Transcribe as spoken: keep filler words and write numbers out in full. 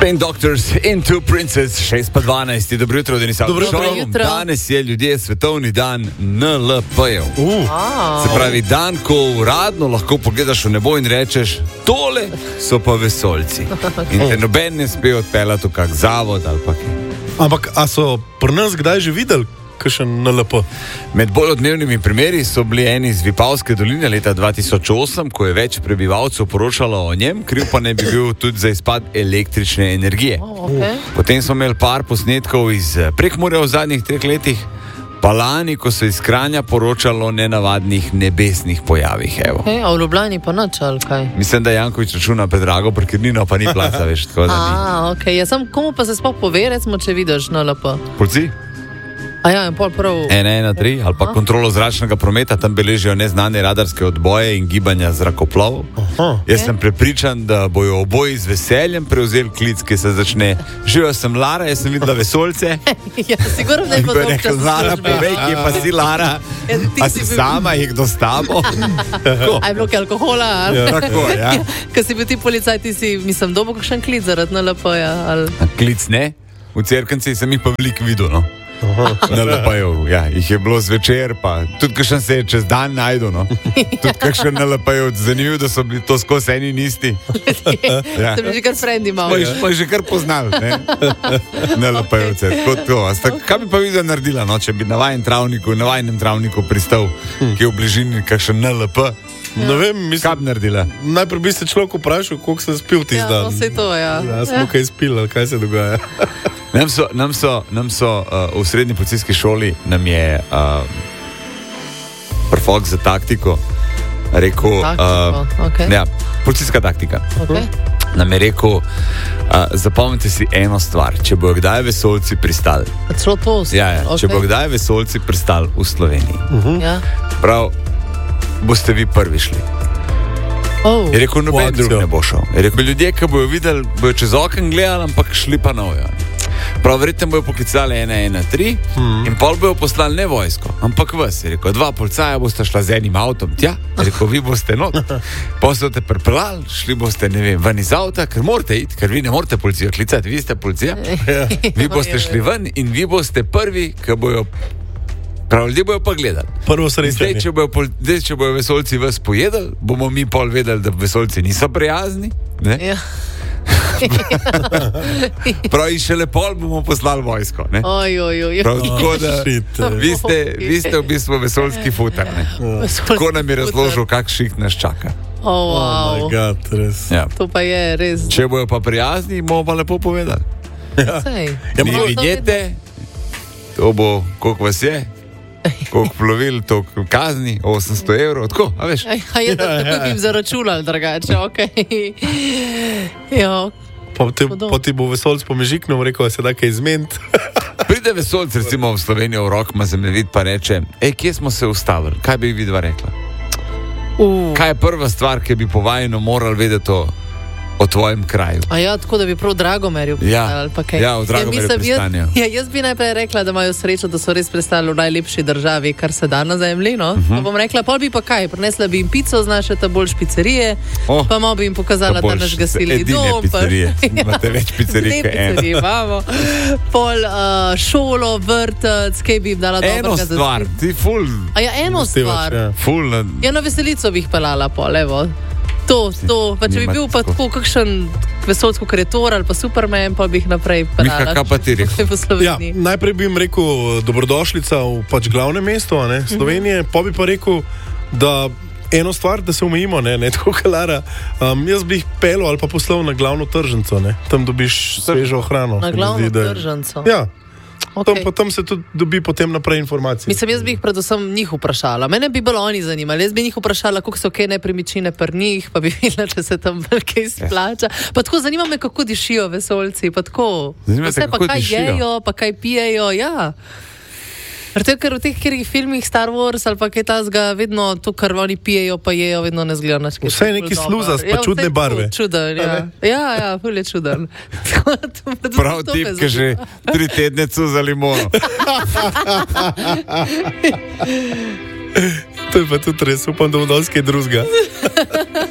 Pain Doctors into Princess, šest pa dvanajst, dobro jutro, Denis Avšov. Danes je ljudje svetovni dan N L P-jev. Uh. Se pravi, dan, ko uradno lahko pogledaš v nebo in rečeš, tole so pa vesoljci. In te noben ne sme odpeljati v kak zavod ali pa kaj. Ampak, a so pri nas kdaj že videli kakšen N L P? Med bolj odmevnimi primeri so bili eni iz Vipavske doline leta dva tisoč osem, ko je več prebivalcev poročalo o njem, kriv pa ne bi bil tudi za izpad električne energije. Oh, okay. Potem smo imeli par posnetkov iz Prekmurja v zadnjih treh letih, pa lani, ko so iz Kranja poročalo o nenavadnih nebesnih pojavih. Evo. Okay, a v Ljubljani pa nič, ali kaj? Mislim, da Janković računa predrago parkirnino, pa ni placa več. Tako da ni. A, ok, jaz sem, komu pa se sploh pove, recimo, če vidiš N L P? Policiji? A ja, in pol prav... ena ena tri, ali pa kontrolo zračnega prometa, tam beležijo neznane radarske odboje in gibanja zrakoplovov. Jaz sem prepričan, da bojo oboji z veseljem prevzeli klic, ki se začne. Živijo sem Lara, jaz sem videla vesoljce. Ja, sigurno ne bo dobro čas. Lara, povej, kje pa si Lara? Ja, a si bil... sama, je kdo s tabo? A je bilo kaj alkohola? Ja. Tako, ja. Ko si bil ti policaj, ti si, mislim, dobil kakšen klic zaradi N L P-ja? Ali... Klic ne, v Cerkvenci sem jih pa veliko videl, no. N L P-jev, ja, jih je bilo zvečer, pa tudi kakšen se je čez dan najdu, no. Tudi kakšen N L P-jev, zanimivo, da so bili to skozi eni in isti. Ja. Ste bi že kar frendi malo. Pa je že kar poznal, ne? N L P-jevce, tako to. Sta, kaj bi pa videla naredila, no, če bi na vajen travniku, na vajnem travniku pristal, hm. ki je v bližini kakšen N L P? Ne vem, mislim, kaj bi naredila? Najprej bi se človek vprašal, koliko sem spil tisti dan. Ja, no, vse to, ja. Ja, smo ja. kaj spili, kaj se dogaja. Nam so, nam so, nam so uh, v srednji policijski šoli, nam je uh, profok za taktiko rekel, taktiko, uh, okay. ja, policijska taktika. Okay. Nam je rekel, uh, zapomnite si eno stvar, če bojo kdaj vesoljci pristali. To, ja, ja, okay. Če bojo kdaj vesoljci pristali v Sloveniji. Uh-huh. Ja. Prav, boste vi prvi šli. Oh. Je rekel, noben drug ne bo šel. Je rekel, ljudje, ki bojo videli, bojo čez okn gledali, ampak šli pa nojo. Prav, verjetno bojo poklicali ena ena tri hmm. in pol bojo poslali ne vojsko, ampak vas. Je rekel, dva policaja boste šla z enim avtom tja, je rekel, vi boste not. Pa ste te prepeljali, šli boste, ne vem, ven iz avta, ker morate iti, ker vi ne morate policijo klicati, vi ste policija. Vi boste šli ven in vi boste prvi, ki bojo. Prav, ljudje bojo pa gledali. Prvo srečanje. Zdaj, če bojo, zdaj, če bojo vesoljci vas pojedali, bomo mi pol vedeli, da vesoljci niso prijazni. Ne? Ja. Prav, in šele pol bomo poslali vojsko. Ne? Oj, oj, oj. Prav, tako da vi ste, vi ste v bistvu vesoljski futar. Ne? Tako nam je razložil, kak šiht nas čaka. Oh, wow. Oh my God, res. Ja. To pa je res. Če bojo pa prijazni, bomo pa lepo povedali. Ja. Ja, mi vidite, to bo, koliko vas je? Koliko plovil, toliko kazni, osemsto evrov, tako, a veš? A je to, tako bi jim zaračunali drugače, okej. Okay. Ja. Pa ti, pa ti bo vesoljc pomežiknil, rekel, da se da kaj izmeniti. Pride vesoljc, recimo v Slovenijo v rok, ima zemljevid, pa reče, ej, kje smo se ustavili, kaj bi vidva rekla? Uh. Kaj je prva stvar, ki bi po vajinu morali vedeti o, o tvojem kraju? A ja, tako da bi prav Dragomerju pristali, ali pa kaj? Ja, v Dragomerju ja, pristanijo. Ja, jaz bi najprej rekla, da imajo srečo, da so res pristali v najlepši državi, kar se da na zemlji, no? Uh-huh. Pa bom rekla, pol bi pa kaj, prinesla bi jim pico z naše ta bolj špicerije, oh, pa malo bi jim pokazala ta naš gasilni dom. Pizzerije, imate več pizzerij, kaj eno. Imamo. Pol uh, šolo, vrtec, kaj bi jim dala dobrega. Eno stvar, ti ful. A ja, eno stvar. Ja. Ful. Na... Ja, na veselico bi jih pelala pol, evo. To, to, pa če bi bil pa tako kakšen vesoljsko kreator ali pa Superman, pa bi jih naprej pelala. Miha, kaj pa ti rekel? Ja, najprej bi jim rekel dobrodošlica v pač glavnem mestu, ne, Slovenije, mm-hmm. pa bi pa rekel, da eno stvar, da se omejimo, ne, ne tako kalara. Um, jaz bi jih pelil ali pa poslal na glavno tržnico, ne, tam dobiš svežo hrano. Na glavno zdi, tržnico? Ja. Okay. Tam, pa tam se tudi dobi potem naprej informacije. Mislim, jaz bi jih predvsem njih vprašala. Mene bi bilo oni zanimali. Jaz bi njih vprašala, koliko so kaj nepremičnine pri njih, pa bi videla, če se tam velike izplača. Pa tako zanima me, kako dišijo vesoljci. Pa tako. Zanima se, pa kako kaj dišijo. jejo, pa kaj pijejo, ja. Ker v teh kjerih filmih Star Wars ali pa kaj tazga, vedno to, kar oni pijejo, pa jejo, vedno ne zgleda nač. Vse je neki sluzast, pa ja, čudne barve. Čuden, ja. Ja, ja, ful je čuden. Prav tip, ki že tri tedne cuza limono. To je pa tudi res, upam, da bo dosti kaj drugega.